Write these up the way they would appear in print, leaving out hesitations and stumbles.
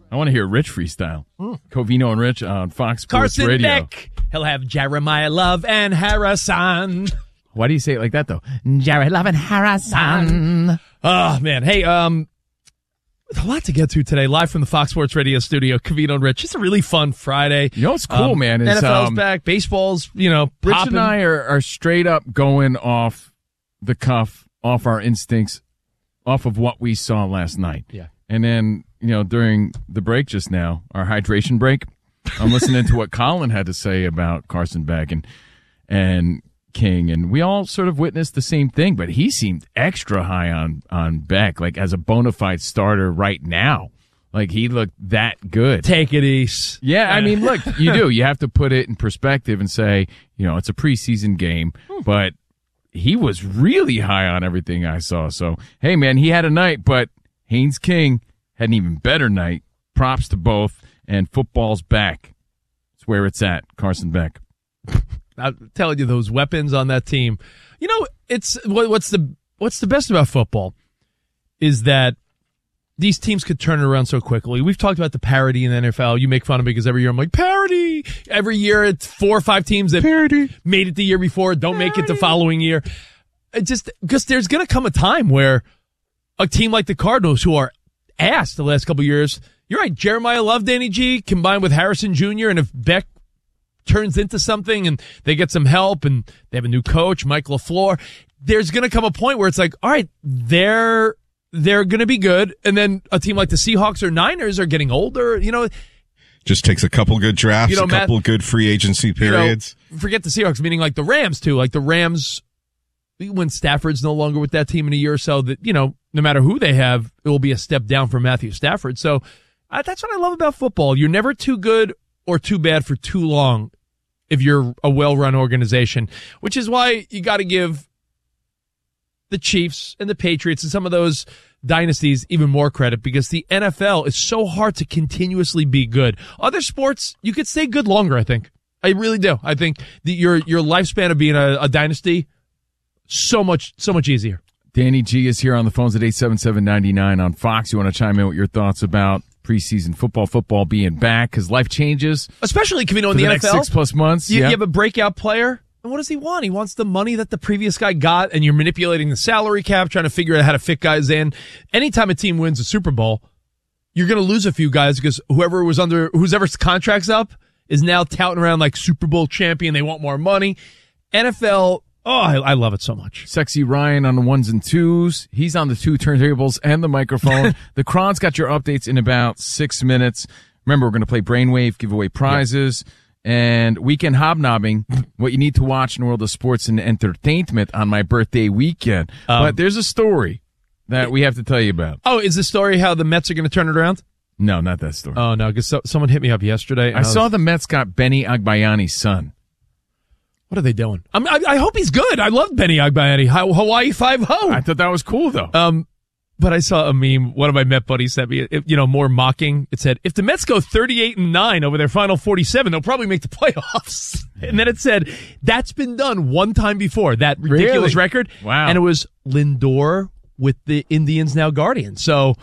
I want to hear Rich freestyle. Covino and Rich on Fox Sports Carson Radio. Beck. He'll have Jeremiah Love and Harrison. Why do you say it like that, though? Jared Love and Harrison. Oh, man. Hey, a lot to get to today. Live from the Fox Sports Radio studio, Covino and Rich. It's a really fun Friday. You know what's cool, man? Is, NFL's back. Baseball's, Rich popping. and I are straight up going off the cuff, off our instincts, off of what we saw last night. Yeah. And then, during the break just now, our hydration break, I'm listening to what Colin had to say about Carson Beck and King, and we all sort of witnessed the same thing, but he seemed extra high on Beck, like as a bona fide starter right now. Like he looked that good. Take it easy. Yeah, I mean, look, you do. You have to put it in perspective and say, it's a preseason game, but he was really high on everything I saw. So, hey, man, he had a night, but Haynes King had an even better night. Props to both, and football's back. It's where it's at, Carson Beck. I'm telling you, those weapons on that team. It's what's the best about football is that these teams could turn it around so quickly. We've talked about the parity in the NFL. You make fun of me because every year I'm like, parity. Every year it's 4 or 5 teams that made it the year before, don't make it the following year. Just because there's going to come a time where a team like the Cardinals, who are ass the last couple of years, you're right, Jeremiah Love, Danny G, combined with Harrison Jr., and if Beck turns into something and they get some help and they have a new coach, Mike LaFleur, there's going to come a point where it's like, all right, they're going to be good. And then a team like the Seahawks or Niners are getting older, Just takes a couple good drafts, a couple good free agency periods. Forget the Seahawks, meaning like the Rams too. Like the Rams, when Stafford's no longer with that team in a year or so, that, no matter who they have, it will be a step down for Matthew Stafford. So that's what I love about football. You're never too good or too bad for too long if you're a well-run organization, which is why you got to give the Chiefs and the Patriots and some of those dynasties even more credit, because the NFL is so hard to continuously be good. Other sports, you could stay good longer, I think. I really do. I think your lifespan of being a dynasty, so much easier. Danny G is here on the phones at 877-99 on Fox. You want to chime in with your thoughts about preseason football being back, because life changes. Especially, in the next NFL. 6+ months. You have a breakout player, and what does he want? He wants the money that the previous guy got, and you're manipulating the salary cap, trying to figure out how to fit guys in. Anytime a team wins a Super Bowl, you're going to lose a few guys because whoever's contract's up is now touting around like Super Bowl champion. They want more money. NFL, I love it so much. Sexy Ryan on the 1s and 2s. He's on the 2 turntables and the microphone. The Cron's got your updates in about 6 minutes. Remember, we're going to play Brainwave, give away prizes, and weekend hobnobbing, what you need to watch in the world of sports and entertainment on my birthday weekend. But there's a story that we have to tell you about. Oh, is the story how the Mets are going to turn it around? No, not that story. Oh, no, because someone hit me up yesterday. I saw the Mets got Benny Agbayani's son. What are they doing? I hope he's good. I love Benny Agbayani. Hawaii 5-0. I thought that was cool, though. But I saw a meme. One of my Met buddies sent me, more mocking. It said, if the Mets go 38-9 over their final 47, they'll probably make the playoffs. And then it said, that's been done one time before, that ridiculous record. Wow. And it was Lindor with the Indians, now Guardians. So,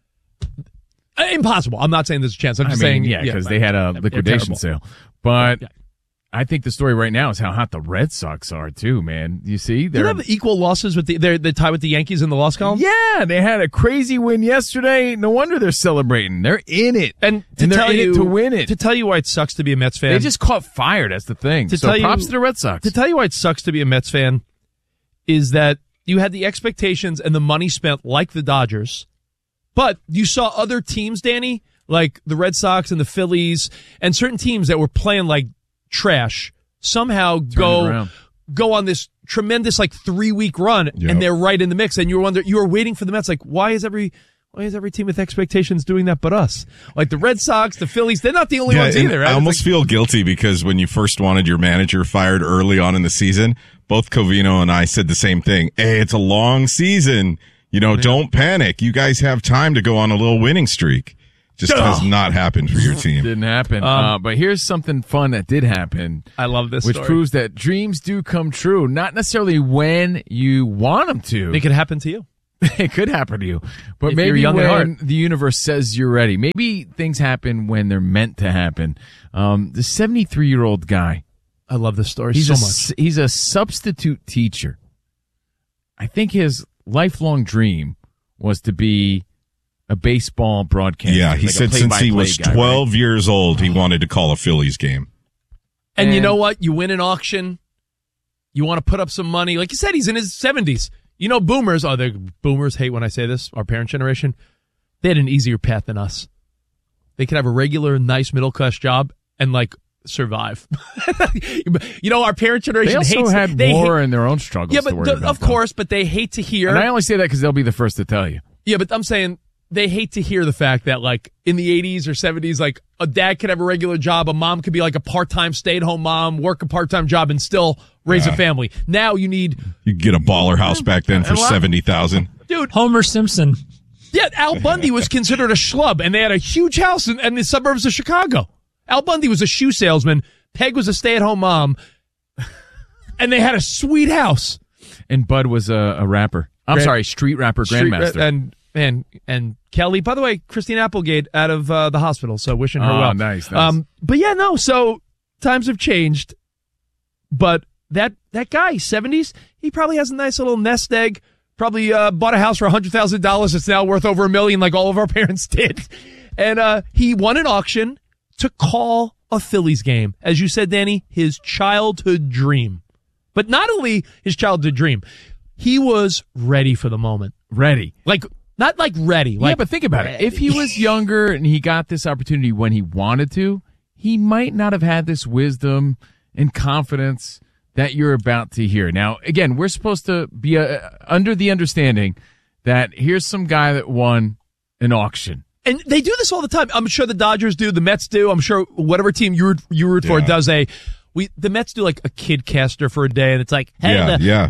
impossible. I'm not saying there's a chance. I'm just saying. Yeah, because they had a liquidation sale. But I think the story right now is how hot the Red Sox are, too, man. You see? They have equal losses with they're tied with the Yankees in the loss column? Yeah, they had a crazy win yesterday. No wonder they're celebrating. They're in it. And they're in it to win it. To tell you why it sucks to be a Mets fan. They just caught fire. That's the thing. Props to the Red Sox. To tell you why it sucks to be a Mets fan is that you had the expectations and the money spent like the Dodgers, but you saw other teams, Danny, like the Red Sox and the Phillies, and certain teams that were playing like trash somehow go on this tremendous 3-week run, and they're right in the mix. And you were waiting for the Mets. Like, why is every team with expectations doing that but us? Like the Red Sox, the Phillies, they're not the only ones either. Right? I almost feel guilty because when you first wanted your manager fired early on in the season, both Covino and I said the same thing. Hey, it's a long season. Don't panic. You guys have time to go on a little winning streak. Just has not happened for your team. Didn't happen. But here's something fun that did happen. I love this which story. Proves that dreams do come true. Not necessarily when you want them to. They could happen to you. It could happen to you. But If maybe you're young at heart. when the universe says you're ready. Maybe things happen when they're meant to happen. The 73-year-old guy. I love this story He's so much. He's a substitute teacher. I think his lifelong dream was to be a baseball broadcaster. Yeah, he like a said since he play-by-play was guy, 12 right? years old, he wanted to call a Phillies game. And you And- know what? You win an auction. You want to put up some money. Like you said, he's in his 70s. You know, boomers, boomers hate when I say this, our parent generation, they had an easier path than us. They could have a regular, nice middle-class job and, like, survive. You know, our parent generation They also hates had they war hate- and their own struggles Yeah, to but worry about, of though. course, but they hate to hear. And I only say that because they'll be the first to tell you. Yeah, but I'm saying they hate to hear the fact that, like, in the 80s or 70s, like, a dad could have a regular job, a mom could be like a part-time stay-at-home mom, work a part-time job, and still raise a family. Now you need, You could get a baller house back then for $70,000. dude, Homer Simpson. yeah, Al Bundy was considered a schlub, and they had a huge house in the suburbs of Chicago. Al Bundy was a shoe salesman. Peg was a stay-at-home mom, and they had a sweet house. And Bud was a rapper. Street rapper, grandmaster. And Kelly, by the way, Christine Applegate out of the hospital, so wishing her Oh, well. nice. But yeah, no, so times have changed. But that guy, 70s, he probably has a nice little nest egg. Probably bought a house for $100,000 that's now worth over $1 million, like all of our parents did. And he won an auction to call a Phillies game. As you said, Danny, his childhood dream. But not only his childhood dream, he was ready for the moment. Ready. Like, not like ready. Like, Yeah, but think about it. If he was younger and he got this opportunity when he wanted to, he might not have had this wisdom and confidence that you're about to hear. Now, again, we're supposed to be under the understanding that here's some guy that won an auction. And they do this all the time. I'm sure the Dodgers do, the Mets do. I'm sure whatever team you root for Yeah. does the Mets do like a kid caster for a day, and it's like, hey, Yeah,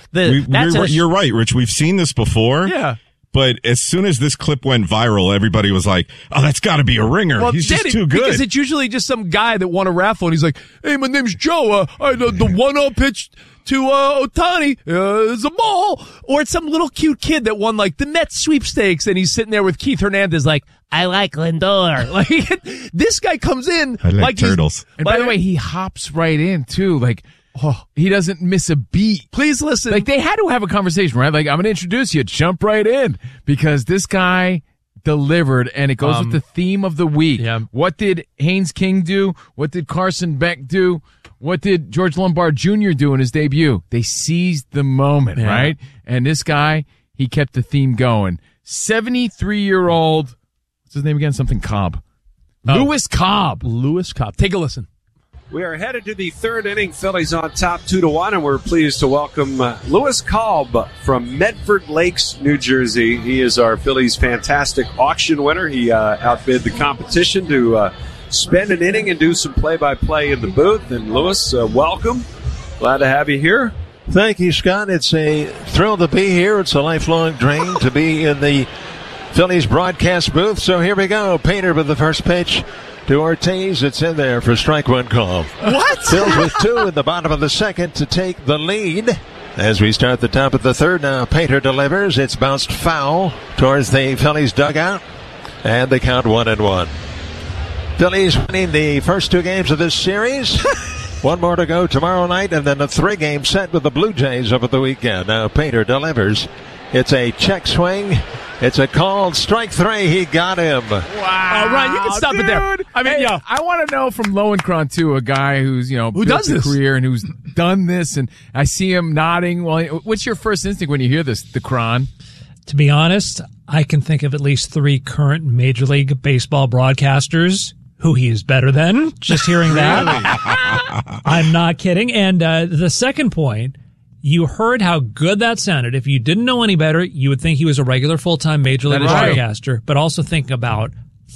that's you're right, Rich. We've seen this before. Yeah. But as soon as this clip went viral, everybody was like, "Oh, that's got to be a ringer. Well, He's just Danny, too good." Because it's usually just some guy that won a raffle, and he's like, "Hey, my name's Joe. The 1-0 pitch to Ohtani is a ball," or it's some little cute kid that won like the Mets sweepstakes, and he's sitting there with Keith Hernandez, like, "I like Lindor." Like this guy comes in I like he's- turtles. And by the way, he hops right in too. Like, he doesn't miss a beat. Please listen. Like, they had to have a conversation, right? Like, I'm going to introduce you. Jump right in. Because this guy delivered, and it goes with the theme of the week. Yeah. What did Haynes King do? What did Carson Beck do? What did George Lombard Jr. do in his debut? They seized the moment, Yeah. right? And this guy, he kept the theme going. 73-year-old, what's his name again? Something Cobb. Lewis Cobb. Lewis Cobb. Take a listen. We are headed to the third inning. Phillies on top 2-1, and we're pleased to welcome Lewis Cobb from Medford Lakes, New Jersey. He is our Phillies fantastic auction winner. He outbid the competition to spend an inning and do some play-by-play in the booth. And Lewis, welcome. Glad to have you here. Thank you, Scott. It's a thrill to be here. It's a lifelong dream to be in the Phillies broadcast booth. So here we go. Painter with the first pitch to Ortiz. It's in there for strike one call. What? Phil's with two in the bottom of the second to take the lead. As we start the top of the third, now Painter delivers. It's bounced foul towards the Phillies dugout. And they count 1-1. Phillies winning the first two games of this series. One more to go tomorrow night, and then a 3-game set with the Blue Jays over the weekend. Now Painter delivers. It's a check swing. It's a called strike three. He got him. Wow. Ryan, you can stop it there. Dude. I mean, Hey, yeah. I want to know from Lowenkron, too, a guy who's, Who built does a this? career and who's done this, and I see him nodding. Well, what's your first instinct when you hear this, the Cron? To be honest, I can think of at least 3 current Major League Baseball broadcasters who he is better than. Just hearing that. I'm not kidding. And the second point, you heard how good that sounded. If you didn't know any better, you would think he was a regular full-time Major League That is true. broadcaster. But also think about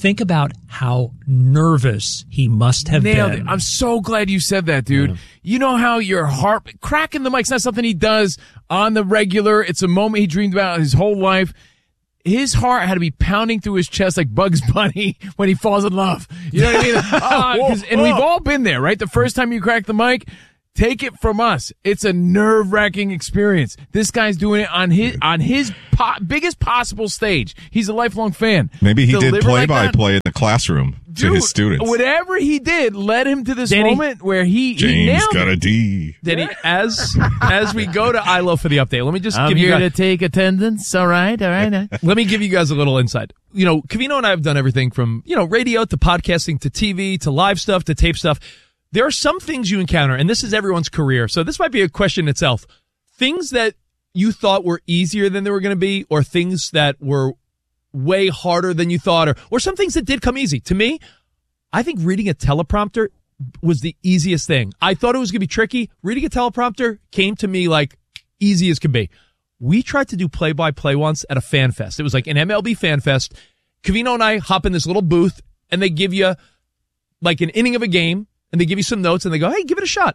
how nervous he must have Nailed been. it. I'm so glad you said that, dude. You know how your heart, cracking the mic's not something he does on the regular. It's a moment he dreamed about his whole life. His heart had to be pounding through his chest like Bugs Bunny when he falls in love. You know what I mean? And we've all been there, right? The first time you crack the mic, Take it from us. It's a nerve-wracking experience. This guy's doing it on his biggest possible stage. He's a lifelong fan. Maybe he did Deliver play-by-play in the classroom to his students. Whatever he did led him to this moment where he James nailed got it. a D. Denny, as we go to ILO for the update, let me just I'm give you here guys, to take attendance. All right. let me give you guys a little insight. You know, Covino and I have done everything from, radio to podcasting to TV to live stuff to tape stuff. There are some things you encounter, and this is everyone's career, so this might be a question itself. Things that you thought were easier than they were going to be, or things that were way harder than you thought, or some things that did come easy. To me, I think reading a teleprompter was the easiest thing. I thought it was going to be tricky. Reading a teleprompter came to me like easy as could be. We tried to do play-by-play once at a fan fest. It was like an MLB fan fest. Covino and I hop in this little booth, and they give you like an inning of a game, and they give you some notes, and they go, hey, give it a shot.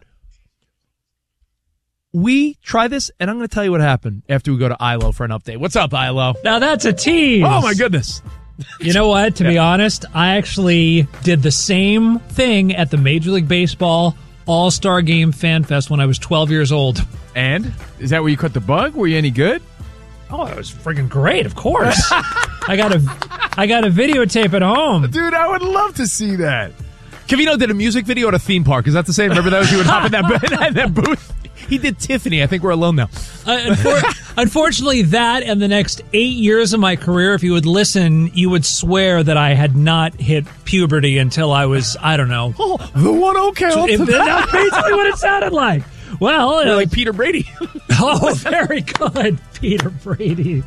We try this, and I'm going to tell you what happened after we go to ILO for an update. What's up, ILO? Now that's a tease. Oh, my goodness. You know what? To be honest, I actually did the same thing at the Major League Baseball All-Star Game Fan Fest when I was 12 years old. And? Is that where you caught the bug? Were you any good? Oh, it was friggin' great, of course. I got a videotape at home. Dude, I would love to see that. Covino did a music video at a theme park. Is that the same? Remember those? You would hop in that booth? He did Tiffany. I think we're alone now. Unfortunately, that and the next 8 years of my career, if you would listen, you would swear that I had not hit puberty until I was, I don't know. Oh, the one okay. That's basically what it sounded like. Well, like Peter Brady. Oh, very good, Peter Brady.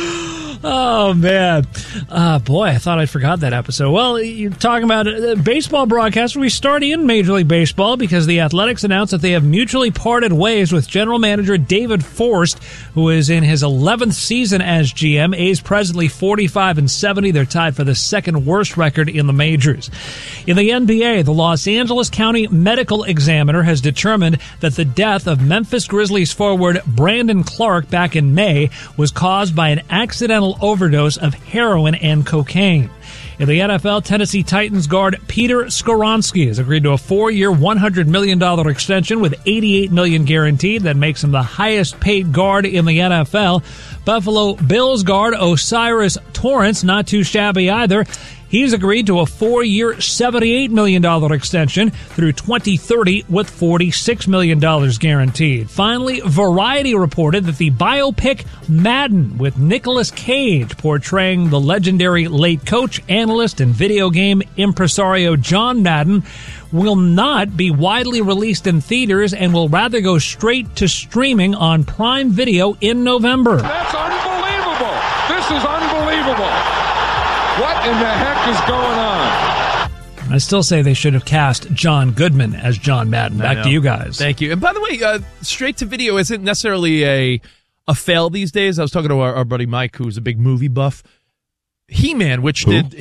Oh, man. Boy, I thought I forgot that episode. Well, you're talking about a baseball broadcast. We start in Major League Baseball because the Athletics announced that they have mutually parted ways with general manager David Forst, who is in his 11th season as GM. A's presently 45-70. They're tied for the second worst record in the majors. In the NBA, the Los Angeles County Medical Examiner has determined that the death of Memphis Grizzlies forward Brandon Clark back in May was caused by an accidental overdose of heroin and cocaine. In the NFL, Tennessee Titans guard Peter Skoronski has agreed to a 4-year, $100 million extension with $88 million guaranteed. That makes him the highest paid guard in the NFL. Buffalo Bills guard Osiris Torrance, not too shabby either. He's agreed to a 4-year, $78 million extension through 2030 with $46 million guaranteed. Finally, Variety reported that the biopic Madden with Nicolas Cage portraying the legendary late coach, analyst, and video game impresario John Madden will not be widely released in theaters and will rather go straight to streaming on Prime Video in November. That's unbelievable. This is unbelievable. What in the heck is going on? I still say they should have cast John Goodman as John Madden. Back to you guys. Thank you. And by the way, straight to video isn't necessarily a fail these days. I was talking to our buddy Mike, who's a big movie buff. He-Man, which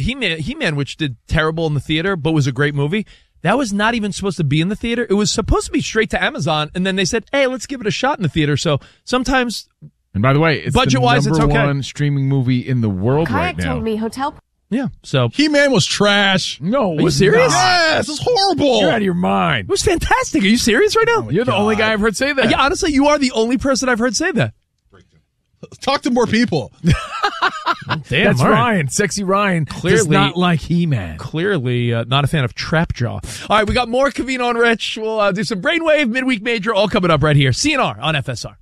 did terrible in the theater, but was a great movie. That was not even supposed to be in the theater. It was supposed to be straight to Amazon, and then they said, "Hey, let's give it a shot in the theater." So sometimes, and by the way, it's budget-wise, the it's number okay. one streaming movie in the world right Kayak now. told me hotel. Yeah. So He-Man was trash. No, Are you serious? Yes, it's horrible. You're out of your mind. it was fantastic. Are you serious right now? You're the only guy I've heard say that. Yeah, honestly, you are the only person I've heard say that. Talk to more people. Damn, That's all right. Ryan. Sexy Ryan does Clearly- not like He-Man. Clearly not a fan of Trapjaw. All right, we got more Covino and Rich. We'll do some Brainwave, Midweek Major, all coming up right here. CNR on FSR.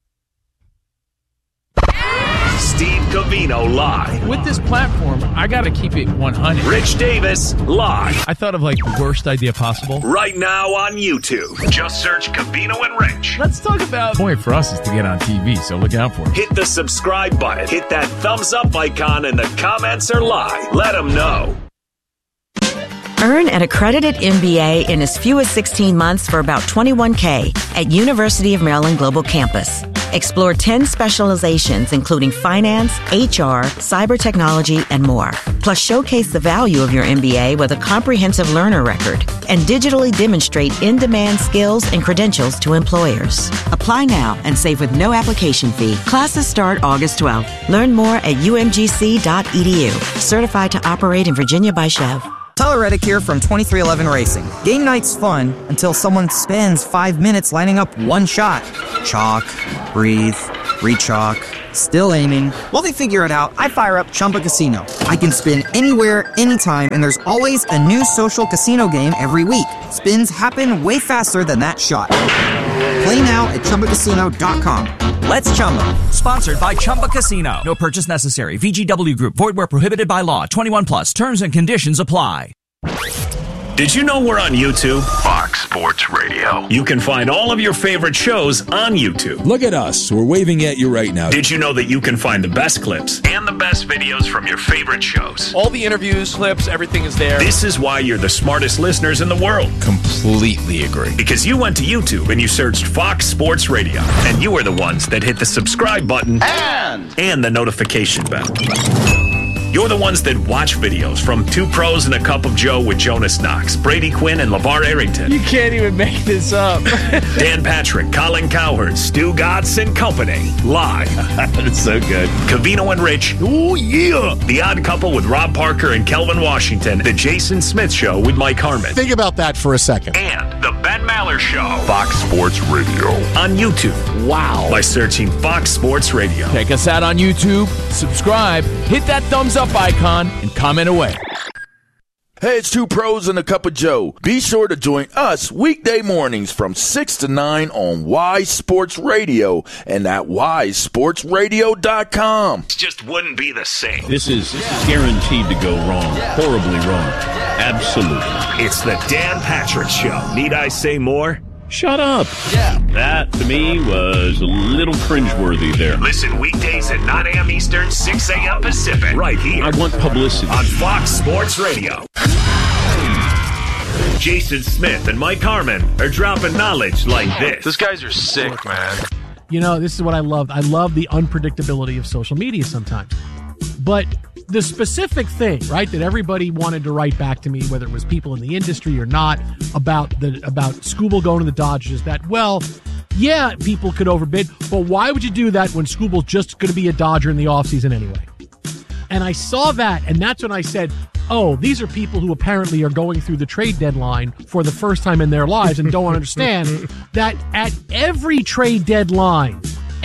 Steve Covino live. With this platform, I got to keep it 100. Rich Davis live. I thought of like the worst idea possible. Right now on YouTube. Just search Covino and Rich. Let's talk about... The point for us is to get on TV, so look out for it. Hit the subscribe button. Hit that thumbs up icon and the comments are live. Let them know. Earn an accredited MBA in as few as 16 months for about $21K at University of Maryland Global Campus. Explore 10 specializations, including finance, HR, cyber technology, and more. Plus, showcase the value of your MBA with a comprehensive learner record and digitally demonstrate in-demand skills and credentials to employers. Apply now and save with no application fee. Classes start August 12th. Learn more at umgc.edu. Certified to operate in Virginia by Chev. Tyler Reddick here from 2311 Racing. Game night's fun until someone spends 5 minutes lining up one shot. Chalk, breathe, re-chalk, still aiming. While they figure it out, I fire up Chumba Casino. I can spin anywhere, anytime, and there's always a new social casino game every week. Spins happen way faster than that shot. Play now at ChumbaCasino.com. Let's Chumba. Sponsored by Chumba Casino. No purchase necessary. VGW Group. Void where prohibited by law. 21 plus. Terms and conditions apply. Did you know we're on YouTube? Fox Sports Radio. You can find all of your favorite shows on YouTube. Look at us. We're waving at you right now. Did you know that you can find the best clips and the best videos from your favorite shows? All the interviews, clips, everything is there. This is why you're the smartest listeners in the world. Completely agree. Because you went to YouTube and you searched Fox Sports Radio. And you are the ones that hit the subscribe button and the notification bell. You're the ones that watch videos from Two Pros and a Cup of Joe with Jonas Knox, Brady Quinn, and LeVar Arrington. You can't even make this up. Dan Patrick, Colin Cowherd, Stu Gatz and Company. Live. That's so good. Covino and Rich. Oh, yeah. The Odd Couple with Rob Parker and Kelvin Washington. The Jason Smith Show with Mike Harmon. Think about that for a second. And the Ben Maller Show. Fox Sports Radio. On YouTube. Wow. By searching Fox Sports Radio. Check us out on YouTube. Subscribe. Hit that thumbs up icon and comment away. Hey, it's Two Pros and a Cup of Joe. Be sure to join us weekday mornings from 6 to 9 on Wise Sports Radio and at wisesportsradio.com. It just wouldn't be the same. This is guaranteed to go wrong. Horribly wrong. Absolutely. It's the Dan Patrick Show. Need I say more? Shut up. Yeah. That, to me, was a little cringeworthy there. Listen weekdays at 9 a.m. Eastern, 6 a.m. Pacific. Right here. I want publicity. On Fox Sports Radio. Jason Smith and Mike Harmon are dropping knowledge like this. These guys are sick, man. You know, this is what I love. I love the unpredictability of social media sometimes. But the specific thing, right, that everybody wanted to write back to me, whether it was people in the industry or not, about Skubal going to the Dodgers, that, well, yeah, people could overbid, but why would you do that when Skubal's just going to be a Dodger in the offseason anyway? And I saw that, and that's when I said, oh, these are people who apparently are going through the trade deadline for the first time in their lives and don't understand that at every trade deadline,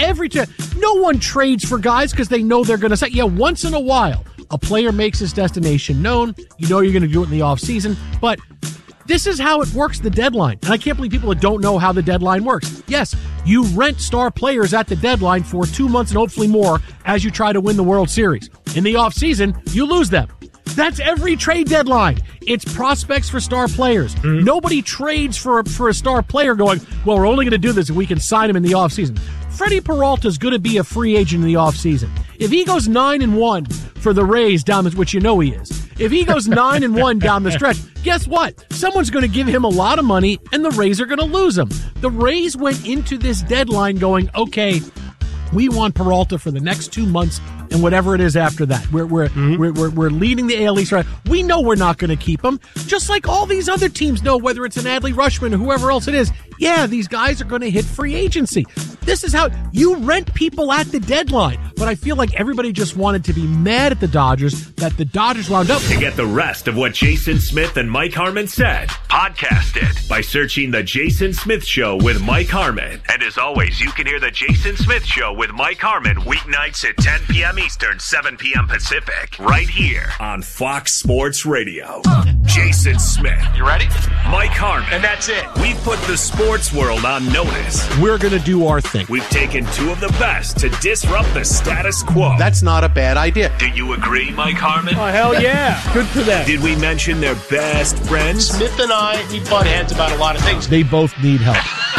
no one trades for guys because they know they're going to say, yeah, once in a while, a player makes his destination known. You know you're going to do it in the offseason, but this is how it works, the deadline. And I can't believe people that don't know how the deadline works. Yes, you rent star players at the deadline for 2 months and hopefully more as you try to win the World Series. In the offseason, you lose them. That's every trade deadline. It's prospects for star players. Mm-hmm. Nobody trades for a star player going, well, we're only going to do this if we can sign him in the offseason. Freddie Peralta's going to be a free agent in the offseason. If he goes 9-1 for the Rays down which you know he is, if he goes 9-1 down the stretch, guess what? Someone's going to give him a lot of money, and the Rays are going to lose him. The Rays went into this deadline going, okay, we want Peralta for the next 2 months and whatever it is after that. We're leading the AL East. Right? We know we're not going to keep him, just like all these other teams know, whether it's an Adley Rutschman or whoever else it is. Yeah, these guys are going to hit free agency. This is how you rent people at the deadline. But I feel like everybody just wanted to be mad at the Dodgers that the Dodgers wound up. To get the rest of what Jason Smith and Mike Harmon said, podcast it by searching The Jason Smith Show with Mike Harmon. And as always, you can hear The Jason Smith Show with Mike Harmon weeknights at 10 p.m. Eastern, 7 p.m. Pacific, right here on Fox Sports Radio. Jason Smith. You ready? Mike Harmon. And that's it. We've put the sports world on notice. We're going to do our thing. We've taken two of the best to disrupt the status quo. That's not a bad idea. Do you agree, Mike Harmon? Oh, hell yeah. Good for them. Did we mention their best friends? Smith and I, we butt heads about a lot of things. They both need help.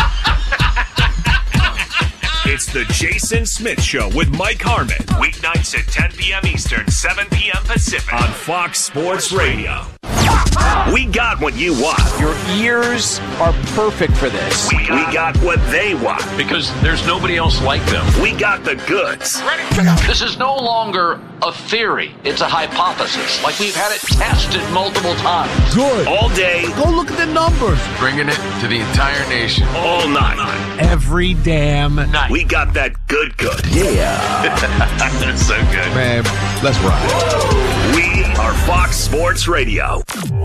It's The Jason Smith Show with Mike Harmon. Weeknights at 10 p.m. Eastern, 7 p.m. Pacific on Fox Sports Radio. We got what you want. Your ears are perfect for this. We got what they want. Because there's nobody else like them. We got the goods. This is no longer a theory. It's a hypothesis. Like we've had it tested multiple times. Good. All day. Go look at the numbers. Bringing it to the entire nation. All night. Every damn night. We got that good. Yeah. That's so good. Man, let's ride. We are Fox Sports Radio.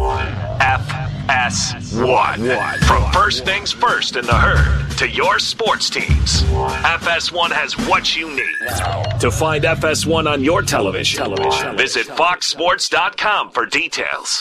FS1. From first things first in the herd to your sports teams, FS1 has what you need. To find FS1 on your television, visit foxsports.com for details.